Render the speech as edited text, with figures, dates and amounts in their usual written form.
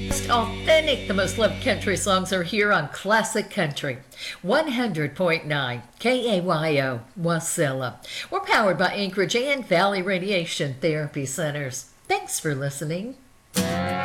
Authentic, the most loved country songs are here on Classic Country 100.9 KAYO Wasilla. We're powered by Anchorage and Valley Radiation Therapy Centers. Thanks for listening.